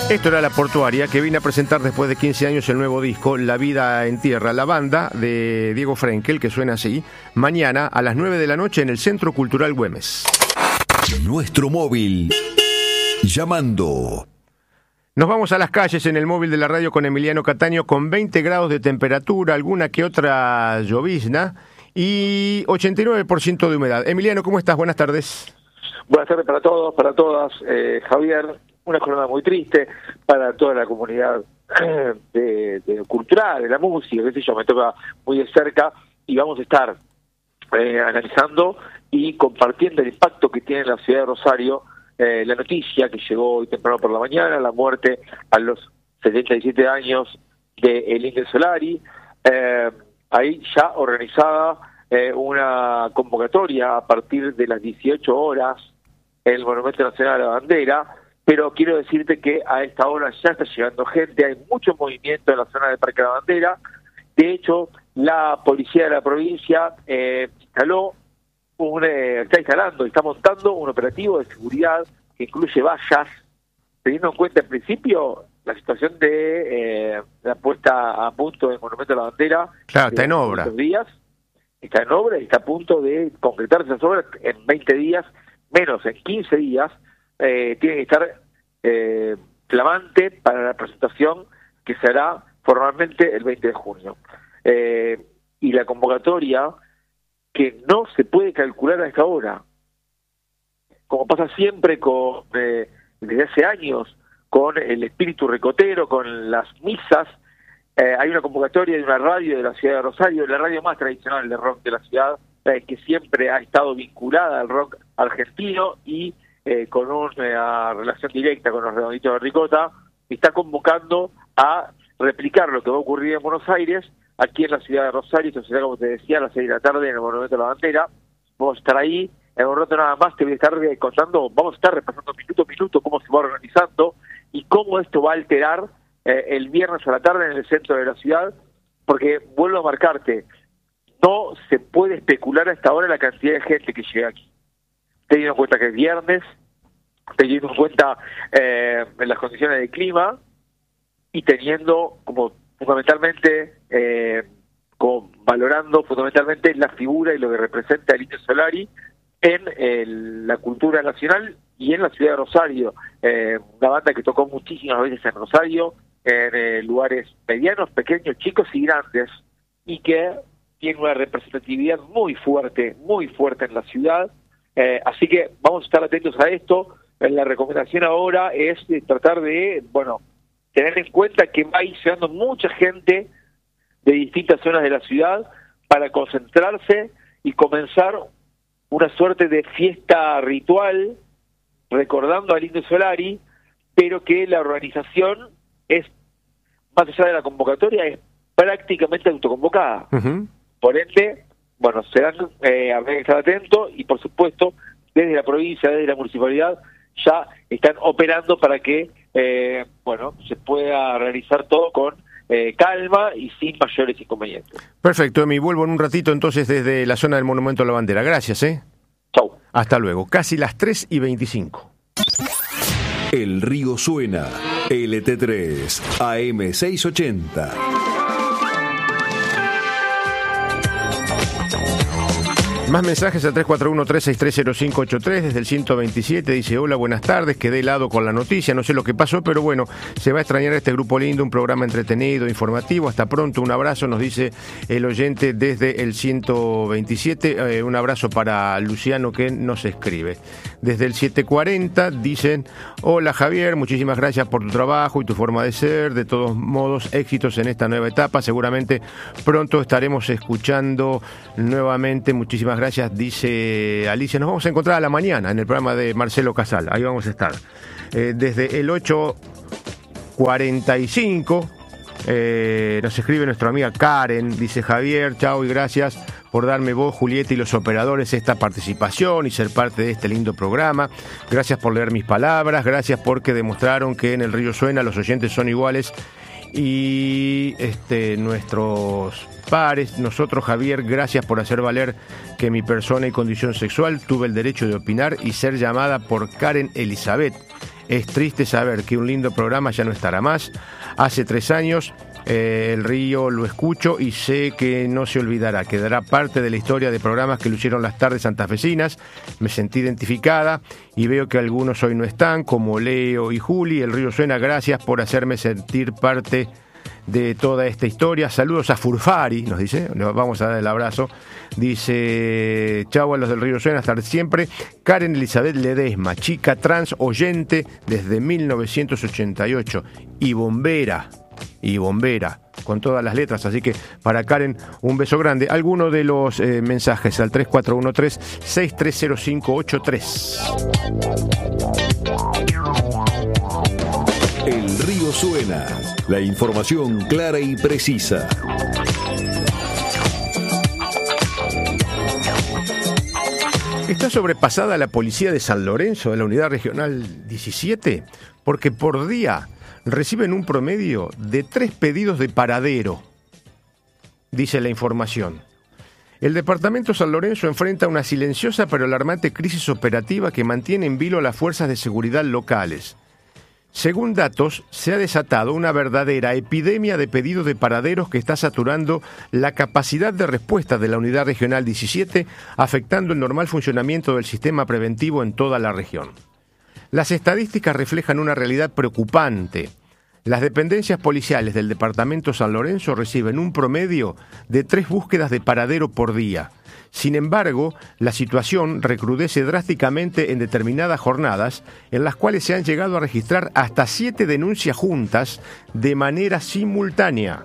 Esto era La Portuaria, que viene a presentar después de 15 años el nuevo disco La Vida en Tierra, la banda de Diego Frenkel, que suena así, mañana a las 9 de la noche en el Centro Cultural Güemes. Nuestro móvil. Llamando. Nos vamos a las calles en el móvil de la radio con Emiliano Cataño, con 20 grados de temperatura, alguna que otra llovizna y 89% de humedad. Emiliano, ¿cómo estás? Buenas tardes. Buenas tardes para todos, para todas. Javier, una jornada muy triste para toda la comunidad de cultural, de la música, qué sé yo, me toca muy de cerca y vamos a estar analizando y compartiendo el impacto que tiene en la ciudad de Rosario la noticia que llegó hoy temprano por la mañana, la muerte a los 77 años de el Indio Solari. Ahí ya organizada una convocatoria a partir de las 18 horas en el Monumento Nacional a la Bandera, pero quiero decirte que a esta hora ya está llegando gente, hay mucho movimiento en la zona del Parque de la Bandera. De hecho, la policía de la provincia está montando un operativo de seguridad que incluye vallas, teniendo en cuenta en principio la situación de la puesta a punto del Monumento a la Bandera. Claro, está en obra. Está en obra y está a punto de concretarse esas obras en 20 días, menos en 15 días. Tiene que estar flamante para la presentación que se hará formalmente el 20 de junio. Y la convocatoria que no se puede calcular a esta hora, como pasa siempre desde hace años, con el espíritu ricotero, con las misas. Hay una convocatoria de una radio de la ciudad de Rosario, la radio más tradicional de rock de la ciudad, que siempre ha estado vinculada al rock argentino y con una relación directa con los Redonditos de Ricota, está convocando a replicar lo que va a ocurrir en Buenos Aires, aquí en la ciudad de Rosario. Esto será, como te decía, a las 6 de la tarde en el Monumento a la Bandera. Vamos a estar ahí, en un rato nada más te voy a estar contando, vamos a estar repasando minuto a minuto cómo se va organizando y cómo esto va a alterar el viernes a la tarde en el centro de la ciudad, porque vuelvo a marcarte, no se puede especular hasta ahora la cantidad de gente que llega aquí, teniendo en cuenta que es viernes, teniendo en cuenta las condiciones del clima y teniendo como fundamentalmente, valorando fundamentalmente la figura y lo que representa el Indio Solari en la cultura nacional y en la ciudad de Rosario. Una banda que tocó muchísimas veces en Rosario, en lugares medianos, pequeños, chicos y grandes, y que tiene una representatividad muy fuerte en la ciudad. Así que vamos a estar atentos a esto. La recomendación ahora es tratar de, tener en cuenta que va a ir llegando mucha gente de distintas zonas de la ciudad para concentrarse y comenzar una suerte de fiesta ritual recordando al Indio Solari, pero que la organización es, más allá de la convocatoria, es prácticamente autoconvocada. Uh-huh. Por ende, habrá que estar atentos y, por supuesto, desde la provincia, desde la municipalidad, ya están operando para que se pueda realizar todo con calma y sin mayores inconvenientes. Perfecto, Emi, vuelvo en un ratito entonces desde la zona del Monumento a la Bandera. Gracias, Chau. Hasta luego. Casi las 3:25. El río suena. LT3 AM 680. Más mensajes al 341-363-0583 desde el 127. Dice: hola, buenas tardes, quedé helado con la noticia, no sé lo que pasó, pero bueno, se va a extrañar este grupo lindo, un programa entretenido, informativo. Hasta pronto, un abrazo, nos dice el oyente desde el 127. Un abrazo para Luciano, que nos escribe. Desde el 740 dicen: hola Javier, muchísimas gracias por tu trabajo y tu forma de ser. De todos modos, éxitos en esta nueva etapa. Seguramente pronto estaremos escuchando nuevamente. Muchísimas gracias, dice Alicia. Nos vamos a encontrar a la mañana en el programa de Marcelo Casal. Ahí vamos a estar. Desde el 8:45 nos escribe nuestra amiga Karen. Dice: Javier, chao y gracias por darme vos, Julieta y los operadores esta participación y ser parte de este lindo programa. Gracias por leer mis palabras. Gracias porque demostraron que en El Río Suena los oyentes son iguales y nuestros pares. Nosotros, Javier, gracias por hacer valer que mi persona y condición sexual tuve el derecho de opinar y ser llamada por Karen Elizabeth Es triste saber que un lindo programa ya no estará más. Hace 3 años el Río lo escucho y sé que no se olvidará. Quedará parte de la historia de programas que lucieron las tardes santafesinas. Me sentí identificada y veo que algunos hoy no están, como Leo y Juli. El Río suena, gracias por hacerme sentir parte de toda esta historia. Saludos a Furfari, nos dice, nos vamos a dar el abrazo. Dice, chau a los del Río Suena, hasta siempre. Karen Elizabeth Ledesma, chica trans oyente desde 1988 y bombera, con todas las letras, así que para Karen un beso grande. Alguno de los mensajes al 3413-630583. El Río Suena, la información clara y precisa. ¿Está sobrepasada la policía de San Lorenzo, de la unidad regional 17? Porque por día reciben un promedio de 3 pedidos de paradero, dice la información. El departamento San Lorenzo enfrenta una silenciosa pero alarmante crisis operativa que mantiene en vilo a las fuerzas de seguridad locales. Según datos, se ha desatado una verdadera epidemia de pedidos de paraderos que está saturando la capacidad de respuesta de la Unidad Regional 17, afectando el normal funcionamiento del sistema preventivo en toda la región. Las estadísticas reflejan una realidad preocupante. Las dependencias policiales del departamento San Lorenzo reciben un promedio de 3 búsquedas de paradero por día. Sin embargo, la situación recrudece drásticamente en determinadas jornadas, en las cuales se han llegado a registrar hasta 7 denuncias juntas de manera simultánea.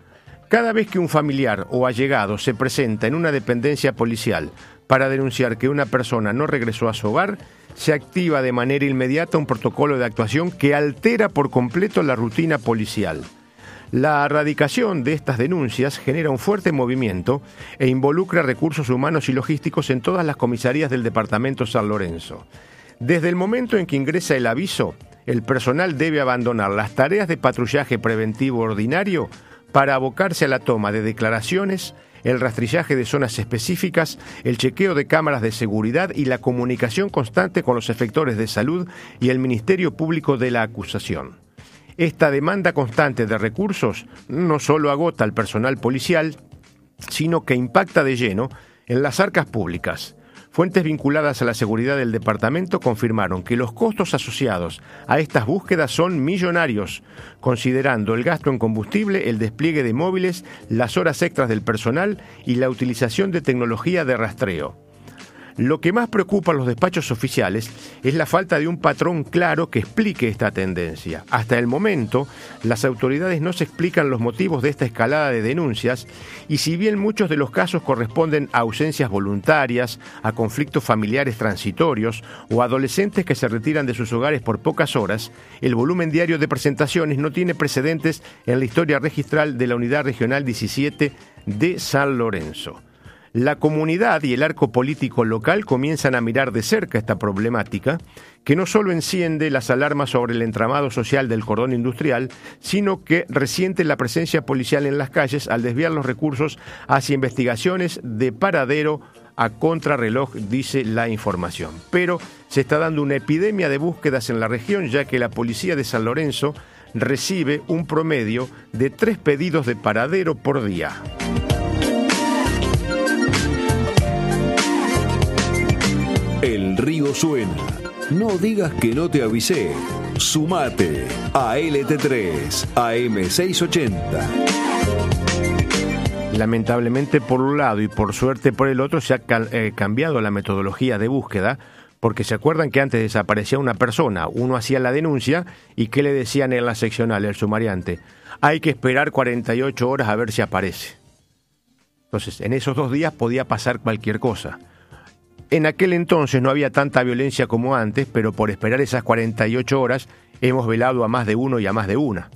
Cada vez que un familiar o allegado se presenta en una dependencia policial para denunciar que una persona no regresó a su hogar, se activa de manera inmediata un protocolo de actuación que altera por completo la rutina policial. La erradicación de estas denuncias genera un fuerte movimiento e involucra recursos humanos y logísticos en todas las comisarías del departamento San Lorenzo. Desde el momento en que ingresa el aviso, el personal debe abandonar las tareas de patrullaje preventivo ordinario para abocarse a la toma de declaraciones, el rastrillaje de zonas específicas, el chequeo de cámaras de seguridad y la comunicación constante con los efectores de salud y el Ministerio Público de la acusación. Esta demanda constante de recursos no solo agota al personal policial, sino que impacta de lleno en las arcas públicas. Fuentes vinculadas a la seguridad del departamento confirmaron que los costos asociados a estas búsquedas son millonarios, considerando el gasto en combustible, el despliegue de móviles, las horas extras del personal y la utilización de tecnología de rastreo. Lo que más preocupa a los despachos oficiales es la falta de un patrón claro que explique esta tendencia. Hasta el momento, las autoridades no se explican los motivos de esta escalada de denuncias y si bien muchos de los casos corresponden a ausencias voluntarias, a conflictos familiares transitorios o a adolescentes que se retiran de sus hogares por pocas horas, el volumen diario de presentaciones no tiene precedentes en la historia registral de la Unidad Regional 17 de San Lorenzo. La comunidad y el arco político local comienzan a mirar de cerca esta problemática, que no solo enciende las alarmas sobre el entramado social del cordón industrial, sino que resiente la presencia policial en las calles al desviar los recursos hacia investigaciones de paradero a contrarreloj, dice la información. Pero se está dando una epidemia de búsquedas en la región, ya que la policía de San Lorenzo recibe un promedio de 3 pedidos de paradero por día. El Río Suena. No digas que no te avisé. Sumate a LT3 AM680. Lamentablemente por un lado y por suerte por el otro se ha cambiado la metodología de búsqueda, porque se acuerdan que antes desaparecía una persona, uno hacía la denuncia y ¿qué le decían en la seccional, el sumariante? Hay que esperar 48 horas a ver si aparece. Entonces, en esos 2 días podía pasar cualquier cosa. En aquel entonces no había tanta violencia como antes, pero por esperar esas 48 horas hemos velado a más de uno y a más de una.